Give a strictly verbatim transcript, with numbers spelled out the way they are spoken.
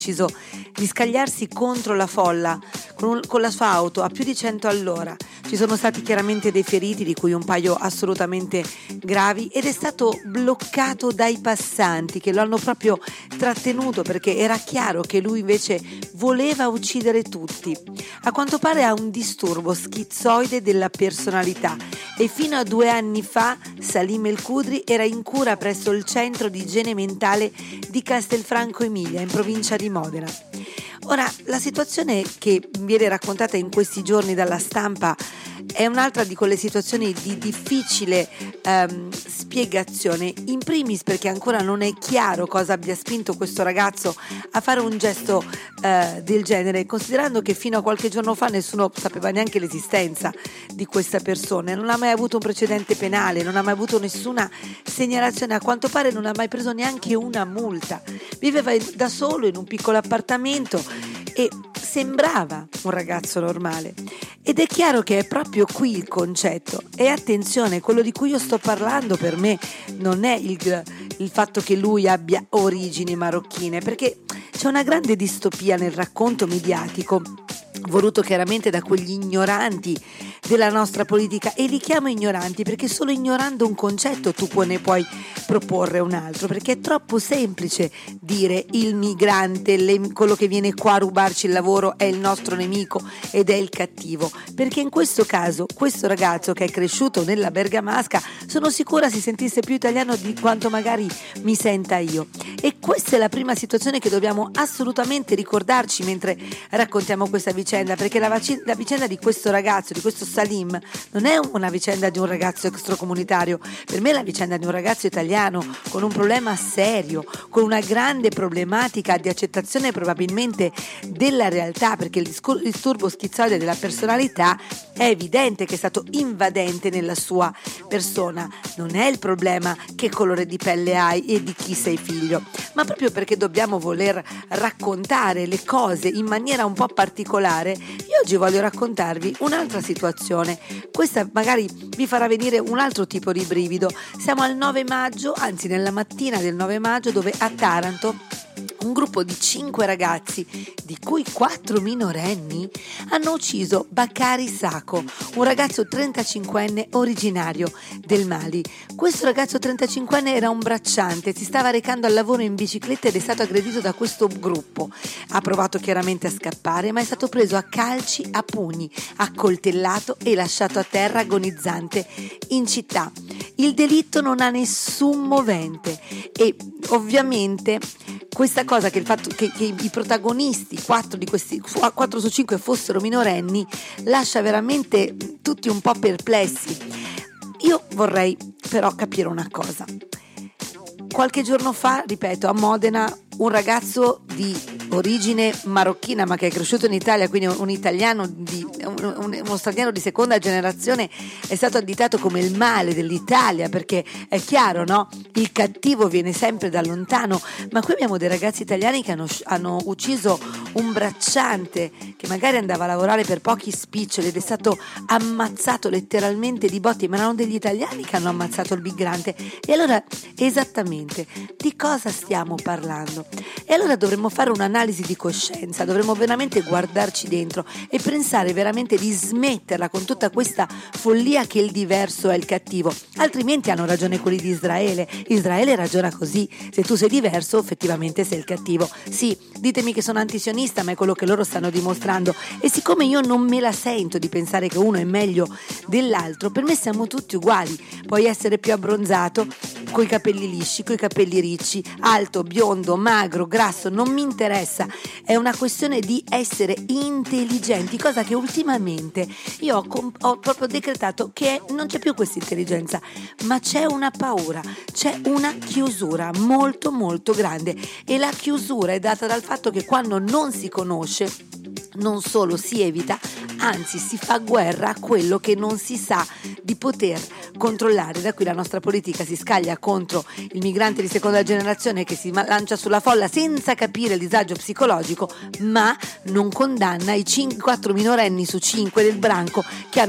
deciso di scagliarsi contro la folla con, un, con la sua auto a più di cento all'ora. Ci sono stati chiaramente dei feriti, di cui un paio assolutamente gravi, ed è stato bloccato dai passanti che lo hanno proprio trattenuto perché era chiaro che lui invece voleva uccidere tutti. A quanto pare ha un disturbo schizoide della personalità e fino a due anni fa Salim El Kudri era in cura presso il centro di igiene mentale di Castelfranco Emilia, in provincia di Modena. Ora, la situazione che viene raccontata in questi giorni dalla stampa è un'altra di quelle situazioni di difficile ehm, spiegazione, in primis perché ancora non è chiaro cosa abbia spinto questo ragazzo a fare un gesto eh, del genere, considerando che fino a qualche giorno fa nessuno sapeva neanche l'esistenza di questa persona, non ha mai avuto un precedente penale, non ha mai avuto nessuna segnalazione, a quanto pare non ha mai preso neanche una multa, viveva da solo in un piccolo appartamento e sembrava un ragazzo normale. Ed è chiaro che è proprio qui il concetto. E attenzione, quello di cui io sto parlando per me non è il, il fatto che lui abbia origini marocchine, perché c'è una grande distopia nel racconto mediatico voluto chiaramente da quegli ignoranti della nostra politica, e li chiamo ignoranti perché solo ignorando un concetto tu ne puoi proporre un altro, perché è troppo semplice dire il migrante, le, quello che viene qua a rubarci il lavoro è il nostro nemico ed è il cattivo, perché in questo caso questo ragazzo che è cresciuto nella bergamasca sono sicura si sentisse più italiano di quanto magari mi senta io, e questa è la prima situazione che dobbiamo assolutamente ricordarci mentre raccontiamo questa vicenda, perché la, vac- la vicenda di questo ragazzo, di questo Salim, non è una vicenda di un ragazzo extracomunitario, per me è la vicenda di un ragazzo italiano con un problema serio, con una grande problematica di accettazione probabilmente della realtà, perché il discor- disturbo schizoide della personalità è evidente che è stato invadente nella sua persona. Non è il problema che colore di pelle hai e di chi sei figlio, ma proprio perché dobbiamo voler raccontare le cose in maniera un po' particolare, io oggi voglio raccontarvi un'altra situazione. Questa magari vi farà venire un altro tipo di brivido. Siamo al nove maggio, anzi nella mattina del nove maggio, dove a Taranto un gruppo di cinque ragazzi, di cui quattro minorenni, hanno ucciso Bakari Sako, un ragazzo trentacinquenne originario del Mali. Questo ragazzo trentacinquenne era un bracciante, si stava recando al lavoro in bicicletta ed è stato aggredito da questo gruppo. Ha provato chiaramente a scappare, ma è stato preso a calci, a pugni, accoltellato e lasciato a terra agonizzante in città. Il delitto non ha nessun movente e ovviamente questa cosa, che il fatto che, che i protagonisti, quattro di questi, quattro su cinque fossero minorenni, lascia veramente tutti un po' perplessi. Io vorrei però capire una cosa. Qualche giorno fa, ripeto, a Modena, un ragazzo di origine marocchina ma che è cresciuto in Italia, quindi un italiano di, un, uno straniero di seconda generazione, è stato additato come il male dell'Italia, perché è chiaro, no? Il cattivo viene sempre da lontano, ma qui abbiamo dei ragazzi italiani che hanno, hanno ucciso un bracciante che magari andava a lavorare per pochi spiccioli ed è stato ammazzato letteralmente di botte, ma erano degli italiani che hanno ammazzato il migrante. E allora esattamente di cosa stiamo parlando? E allora dovremmo fare un'analisi di coscienza, dovremmo veramente guardarci dentro e pensare veramente di smetterla con tutta questa follia che il diverso è il cattivo, altrimenti hanno ragione quelli di Israele. Israele ragiona così: se tu sei diverso effettivamente sei il cattivo. Sì, ditemi che sono antisionista, ma è quello che loro stanno dimostrando, e siccome io non me la sento di pensare che uno è meglio dell'altro, per me siamo tutti uguali. Puoi essere più abbronzato, coi capelli lisci, coi capelli ricci, alto, biondo, magro, grasso, non mi interessa, è una questione di essere intelligenti, cosa che ultimamente io ho, comp- ho proprio decretato che non c'è più questa intelligenza, ma c'è una paura, c'è una chiusura molto molto grande, e la chiusura è data dal fatto che quando non si conosce non solo si evita, anzi si fa guerra a quello che non si sa di poter controllare. Da qui la nostra politica si scaglia contro il migrante di seconda generazione che si lancia sulla folla senza capire il disagio psicologico, ma non condanna i quattro minorenni su cinque del branco che hanno